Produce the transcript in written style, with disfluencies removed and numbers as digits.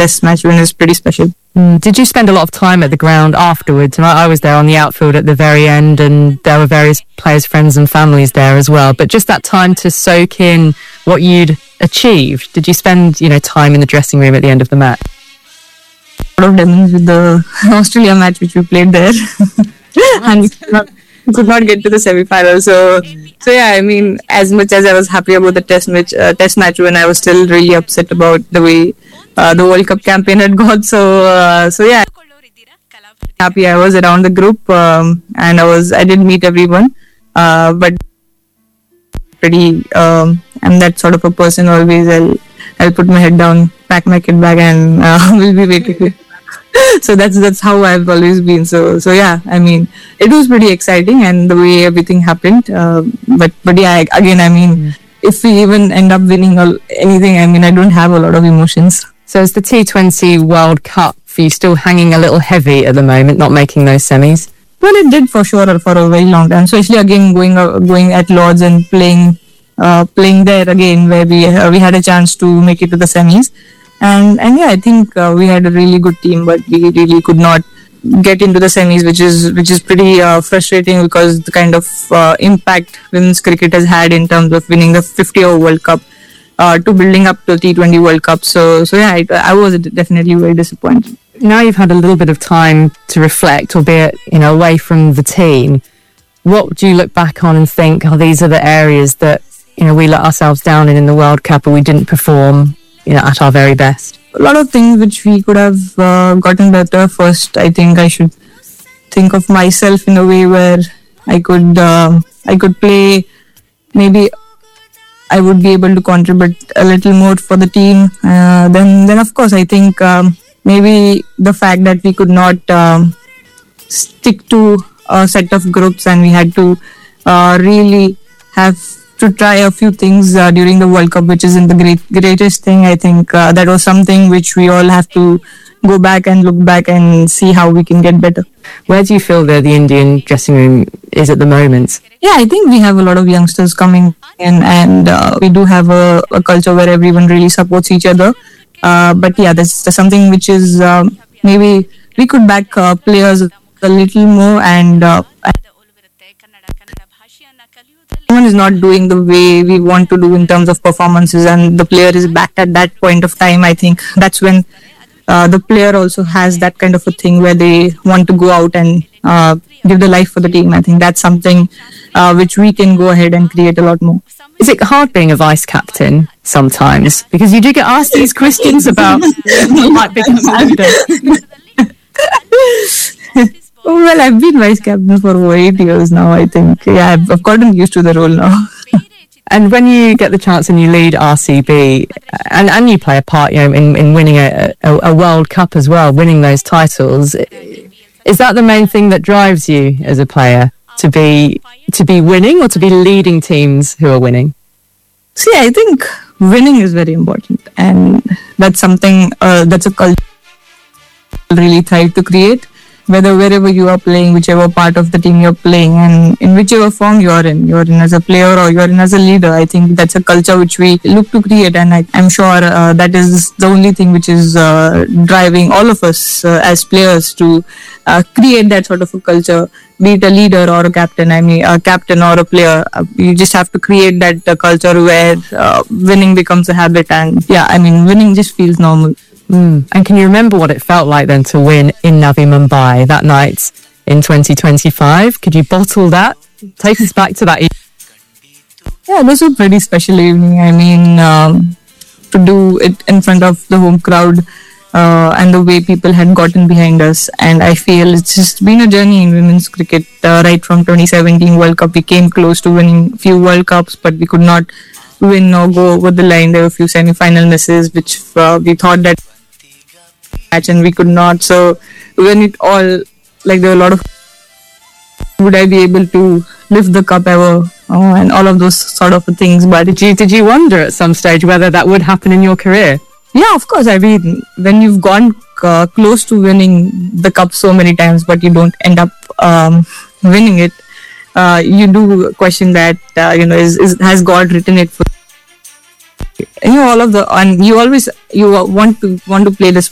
test match win is pretty special. Did you spend a lot of time at the ground afterwards? And I was there on the outfield at the very end, and there were various players' friends and families there as well. But just that time to soak in what you'd achieved. Did you spend, time in the dressing room at the end of the match? A lot of demos with the Australia match which we played there, and we could not get to the semi-final. So yeah, I mean, as much as I was happy about the test match win, I was still really upset about the way the World Cup campaign had gone. So yeah, happy I was around the group, and I did meet everyone, but pretty. I'm that sort of a person. Always, I'll put my head down, pack my kit bag, and we'll be waiting. So that's how I've always been. So yeah, I mean, it was pretty exciting, and the way everything happened. But yeah, again, I mean, if we even end up winning or anything, I mean, I don't have a lot of emotions. So is the T20 World Cup for you still hanging a little heavy at the moment, not making those semis? Well, it did for sure for a very long time. So especially again going at Lords and playing there again, where we had a chance to make it to the semis. And yeah, I think we had a really good team, but we really could not get into the semis, which is pretty frustrating, because the kind of impact women's cricket has had in terms of winning the 50-over World Cup to building up to the T20 World Cup. So yeah, I was definitely very disappointed. Now you've had a little bit of time to reflect, albeit away from the team. What do you look back on and think, these are the areas that we let ourselves down in the World Cup, and we didn't perform at our very best? A lot of things which we could have gotten better. First, I think I should think of myself in a way where I could play. Maybe I would be able to contribute a little more for the team. Then of course, I think maybe the fact that we could not stick to a set of groups, and we had to really have to try a few things during the World Cup, which isn't the greatest thing. I think that was something which we all have to go back and look back and see how we can get better. Where do you feel that the Indian dressing room is at the moment? Yeah, I think we have a lot of youngsters coming in, and we do have a culture where everyone really supports each other. But yeah, there's something which is maybe we could back players a little more, and everyone is not doing the way we want to do in terms of performances, and the player is back at that point of time. I think that's when the player also has that kind of a thing where they want to go out and give the life for the team. I think that's something which we can go ahead and create a lot more. Is it hard being a vice captain sometimes? Because you do get asked these questions about what might become a leader. Well, I've been vice captain for over 8 years now, I think. Yeah, I've gotten used to the role now. And when you get the chance and you lead RCB, and you play a part, in winning a World Cup as well, winning those titles, is that the main thing that drives you as a player, to be winning, or to be leading teams who are winning? See, I think winning is very important, and that's something that's a culture really thrive to create. Wherever you are playing, whichever part of the team you're playing, and in whichever form you're in as a player or you're in as a leader, I think that's a culture which we look to create, and I'm sure that is the only thing which is driving all of us as players to create that sort of a culture, be it a leader or a captain. I mean, a captain or a player, you just have to create that culture where winning becomes a habit, and yeah, I mean, winning just feels normal. And can you remember what it felt like then to win in Navi Mumbai that night in 2025? Could you bottle that? Take us back to that evening. Yeah, it was a pretty special evening. I mean, to do it in front of the home crowd, and the way people had gotten behind us. And I feel it's just been a journey in women's cricket. Right from 2017 World Cup, we came close to winning a few World Cups, but we could not win or go over the line. There were a few semi-final misses, which we thought that match, and we could not. So when it all, like, there were a lot of, would I be able to lift the cup ever, and all of those sort of things. But did you wonder at some stage whether that would happen in your career? Yeah, of course. I mean, when you've gone close to winning the cup so many times, but you don't end up winning it, you do question that. Has God written it for? All of the, and you want to play this